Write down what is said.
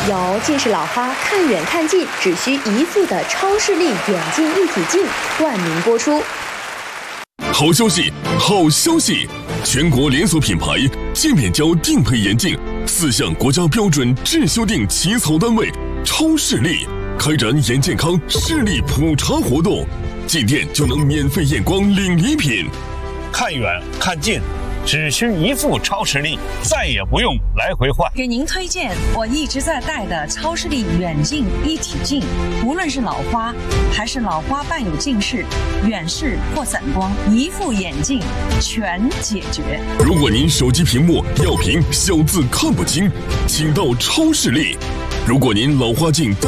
由近视老花看远看近只需一副的超视力远近一体镜冠名播出。 好消息，好消息！全国连锁品牌界面胶定配眼镜4项国家标准质修订起草单位超视力开展眼健康视力普查活动，进店就能免费验光领礼品。 看远看近只需一副超视力，再也不用来回换。 给您推荐我一直在戴的超视力远近一体镜，无论是老花还是老花伴有近视、远视或散光，一副眼镜全解决。 如果您手机屏幕要屏小字看不清，请到超视力。如果您老花镜